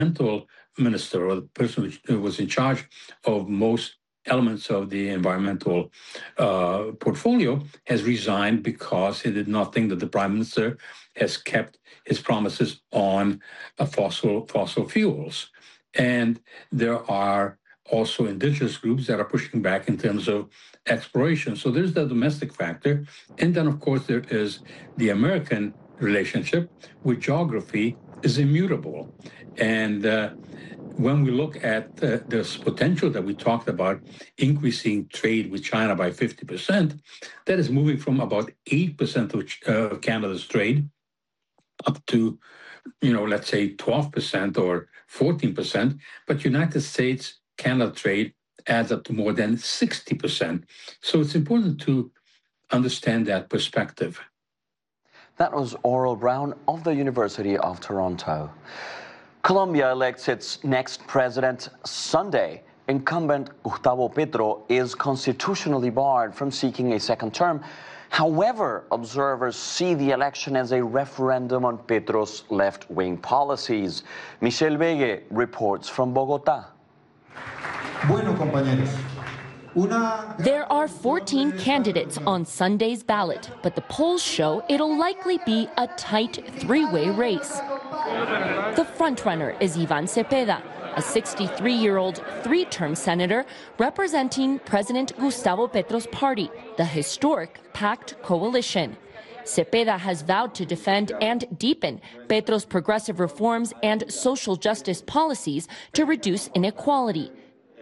environmental minister, or the person who was in charge of most elements of the environmental portfolio, has resigned because he did not think that the prime minister has kept his promises on fossil fuels. And there are also indigenous groups that are pushing back in terms of exploration. So there's the domestic factor. And then, of course, there is the American relationship, with geography is immutable. And when we look at this potential that we talked about, increasing trade with China by 50%, that is moving from about 8% of Canada's trade up to, let's say 12% or 14%. But United States Canada trade adds up to more than 60%. So it's important to understand that perspective. That was Aurel Brown of the University of Toronto. Colombia elects its next president Sunday. Incumbent Gustavo Petro is constitutionally barred from seeking a second term. However, observers see the election as a referendum on Petro's left-wing policies. Michelle Vegue reports from Bogotá. Bueno, compañeros. There are 14 candidates on Sunday's ballot, but the polls show it'll likely be a tight three-way race. The frontrunner is Iván Cepeda, a 63-year-old three-term senator representing President Gustavo Petro's party, the historic PACT coalition. Cepeda has vowed to defend and deepen Petro's progressive reforms and social justice policies to reduce inequality.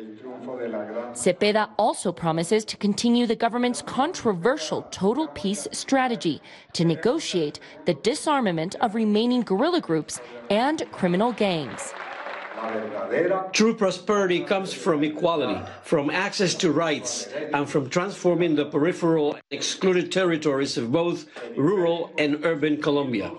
Cepeda also promises to continue the government's controversial total peace strategy to negotiate the disarmament of remaining guerrilla groups and criminal gangs. True prosperity comes from equality, from access to rights, and from transforming the peripheral excluded territories of both rural and urban Colombia.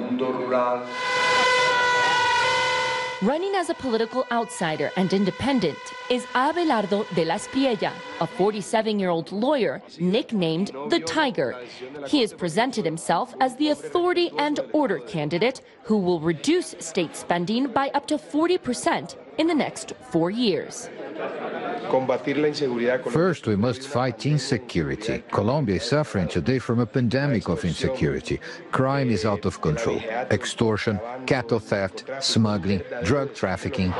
Running as a political outsider and independent is Abelardo de la Espriella, a 47-year-old lawyer nicknamed the Tiger. He has presented himself as the authority and order candidate who will reduce state spending by up to 40% in the next 4 years. First, we must fight insecurity. Colombia is suffering today from a pandemic of insecurity. Crime is out of control. Extortion, cattle theft, smuggling, drug trafficking.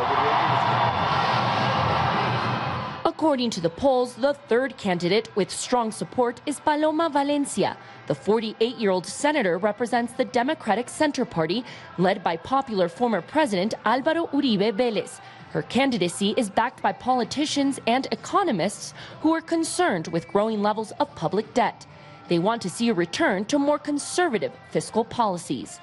According to the polls, the third candidate with strong support is Paloma Valencia. The 48-year-old senator represents the Democratic Center Party, led by popular former President Álvaro Uribe Vélez. Her candidacy is backed by politicians and economists who are concerned with growing levels of public debt. They want to see a return to more conservative fiscal policies.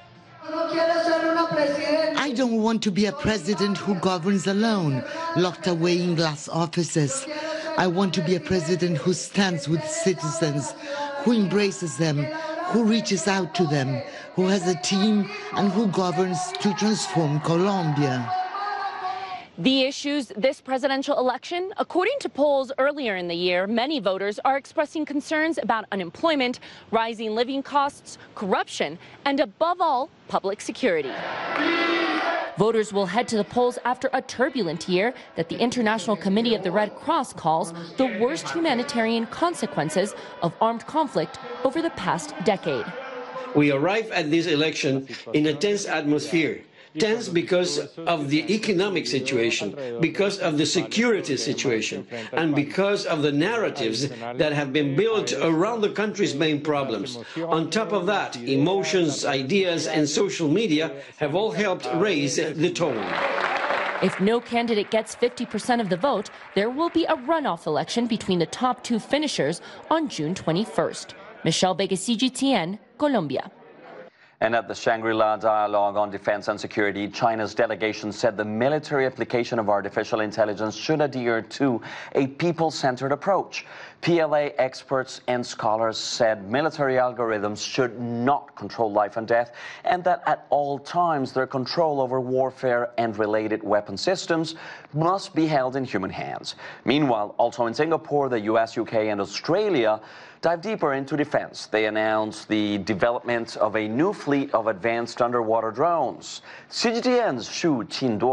I don't want to be a president who governs alone, locked away in glass offices. I want to be a president who stands with citizens, who embraces them, who reaches out to them, who has a team, and who governs to transform Colombia. The issues this presidential election, according to polls earlier in the year, many voters are expressing concerns about unemployment, rising living costs, corruption, and above all, public security. Voters will head to the polls after a turbulent year that the International Committee of the Red Cross calls the worst humanitarian consequences of armed conflict over the past decade. We arrive at this election in a tense atmosphere. Tense because of the economic situation, because of the security situation, and because of the narratives that have been built around the country's main problems. On top of that, emotions, ideas, and social media have all helped raise the tone. If no candidate gets 50% of the vote, there will be a runoff election between the top two finishers on June 21st. Michelle Vegue, CGTN, Colombia. And at the Shangri-La Dialogue on Defense and Security, China's delegation said the military application of artificial intelligence should adhere to a people-centered approach. PLA experts and scholars said military algorithms should not control life and death, and that at all times their control over warfare and related weapon systems must be held in human hands. Meanwhile, also in Singapore, the US, UK, and Australia dive deeper into defense. They announced the development of a new fleet of advanced underwater drones. CGTN's Xu Qinduo